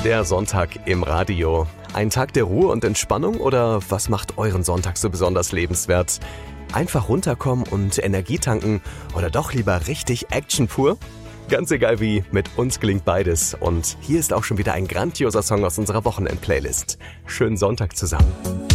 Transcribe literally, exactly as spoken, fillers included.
Der Sonntag im Radio. Ein Tag der Ruhe und Entspannung oder was macht euren Sonntag so besonders lebenswert? Einfach runterkommen und Energie tanken oder doch lieber richtig Action pur? Ganz egal wie, mit uns gelingt beides. Und hier ist auch schon wieder ein grandioser Song aus unserer Wochenend-Playlist. Schönen Sonntag zusammen.